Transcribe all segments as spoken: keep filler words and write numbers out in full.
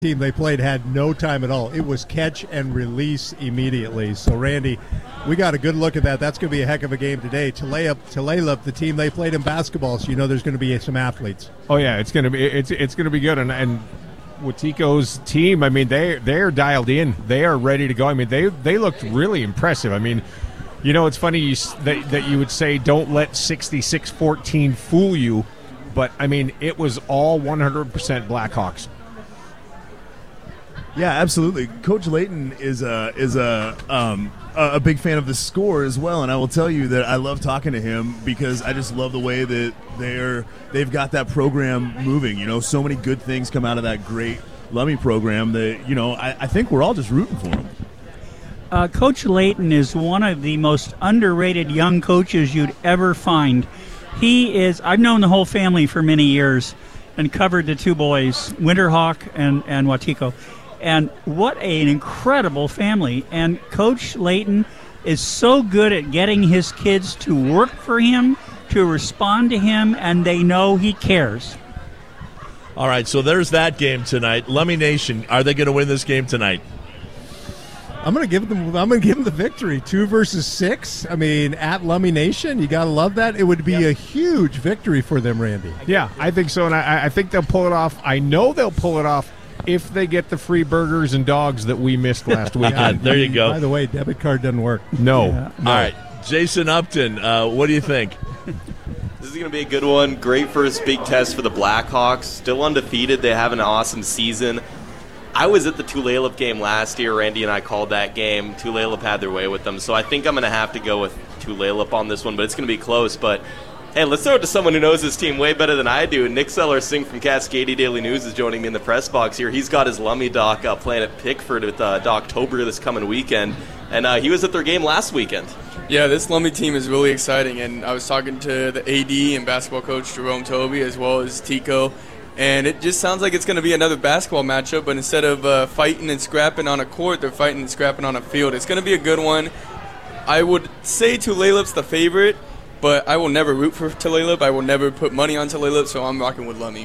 team they played had no time at all. It was catch and release immediately. So, Randy, we got a good look at that. That's going to be a heck of a game today. Tulalip, Tulalip, the team they played in basketball, so you know there's going to be some athletes. Oh yeah, it's going to be it's it's going to be good. And, and Wateko's team, I mean, they they're dialed in. They are ready to go. I mean, they they looked really impressive. I mean, you know, it's funny you, that that you would say don't let sixty-six fourteen fool you, but I mean, it was all one hundred percent Blackhawks. Yeah, absolutely. Coach Layton is a is a um, a big fan of the score as well, and I will tell you that I love talking to him because I just love the way that they're they've got that program moving. You know, so many good things come out of that great Lummi program that you know I, I think we're all just rooting for him. Uh, Coach Layton is one of the most underrated young coaches you'd ever find. He is. I've known the whole family for many years and covered the two boys, Winterhawk and and Wateko. And what an incredible family. And Coach Layton is so good at getting his kids to work for him, to respond to him, and they know he cares. All right, so there's that game tonight. Lummi Nation, are they going to win this game tonight? I'm going to give them. I'm going to give them the victory. Two versus six. I mean, at Lummi Nation, you got to love that. It would be yep. a huge victory for them, Randy. Yeah, I think so, and I, I think they'll pull it off. I know they'll pull it off if they get the free burgers and dogs that we missed last weekend. There you go. By the way, debit card doesn't work. No. Yeah. no. All right, Jason Upton, uh, what do you think? This is going to be a good one. Great first big test for the Blackhawks. Still undefeated. They have an awesome season. I was at the Tulalip game last year. Randy and I called that game. Tulalip had their way with them, so I think I'm going to have to go with Tulalip on this one, but it's going to be close. But hey, let's throw it to someone who knows his team way better than I do. Nick Seller-Singh from Cascadia Daily News is joining me in the press box here. He's got his Lummi doc uh, playing at Pickford with uh, Doctober this coming weekend, and uh, he was at their game last weekend. Yeah, this Lummi team is really exciting, and I was talking to the A D and basketball coach Jerome Toby as well as Tico, and it just sounds like it's going to be another basketball matchup, but instead of uh, fighting and scrapping on a court, they're fighting and scrapping on a field. It's going to be a good one. I would say Tulalip's the favorite, but I will never root for Tulalip. I will never put money on Tulalip, so I'm rocking with Lummi.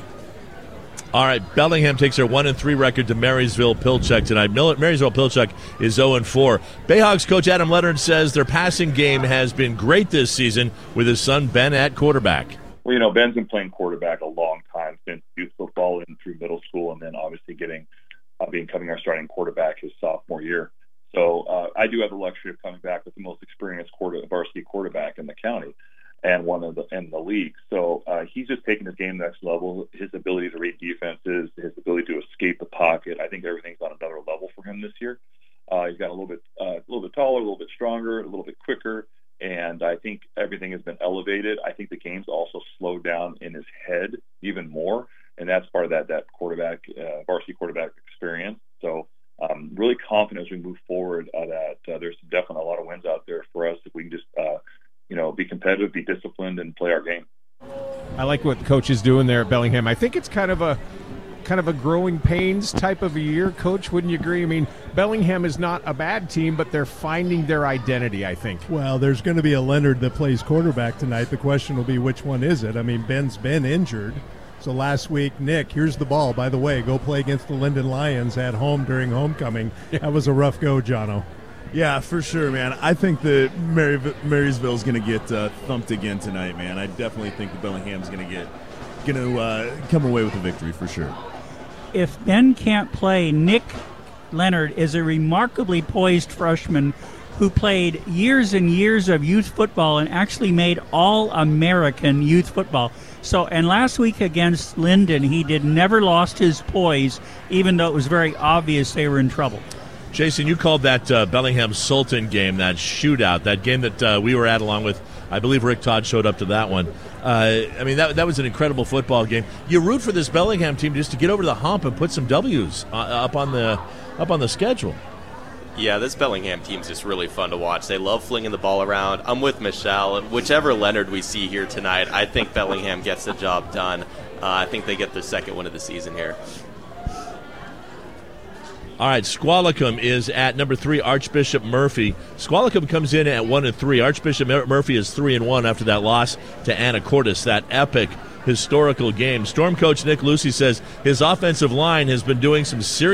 All right, Bellingham takes their one and three record to Marysville-Pilchuck tonight. Marysville-Pilchuck is oh and four. Bayhawks coach Adam Leonard says their passing game has been great this season with his son Ben at quarterback. Well, you know, Ben's been playing quarterback a long time, since youth football and through middle school, and then obviously getting uh, becoming our starting quarterback his sophomore year. So uh, I do have the luxury of coming back with the most experienced quarter, varsity quarterback in the county and one of the in the league. So uh, he's just taking his game next level. His ability to read defenses, his ability to escape the pocket. I think everything's on another level for him this year. Uh, he's got a little bit uh, a little bit taller, a little bit stronger, a little bit quicker, and I think everything has been elevated. I think the game's also slowed down in his head even more, and that's part of that that quarterback uh, varsity quarterback experience. So. Um, really confident as we move forward uh, that uh, there's definitely a lot of wins out there for us if we can just, uh, you know, be competitive, be disciplined, and play our game. I like what the coach is doing there at Bellingham. I think it's kind of a kind of a growing pains type of a year, Coach. Wouldn't you agree? I mean, Bellingham is not a bad team, but they're finding their identity, I think. Well, there's going to be a Leonard that plays quarterback tonight. The question will be, which one is it? I mean, Ben's been injured. So last week, Nick, here's the ball. By the way, go play against the Linden Lions at home during homecoming. That was a rough go, Jono. Yeah, for sure, man. I think that Mary, Marysville's going to get uh, thumped again tonight, man. I definitely think that Bellingham's going to get going to uh, come away with a victory for sure. If Ben can't play, Nick Leonard is a remarkably poised freshman who played years and years of youth football and actually made All-American youth football. So, and last week against Linden, he did never lost his poise, even though it was very obvious they were in trouble. Jason, you called that uh, Bellingham-Sultan game, that shootout, that game that uh, we were at along with, I believe Rick Todd showed up to that one. Uh, I mean, that that was an incredible football game. You root for this Bellingham team just to get over the hump and put some W's uh, up on the up on the schedule. Yeah, this Bellingham team's just really fun to watch. They love flinging the ball around. I'm with Michelle. Whichever Leonard we see here tonight, I think Bellingham gets the job done. Uh, I think they get their second win of the season here. All right, Squalicum is at number three, Archbishop Murphy. Squalicum comes in at one and three. Archbishop Murphy is three and one after that loss to Anacortes, that epic historical game. Storm coach Nick Lucy says his offensive line has been doing some serious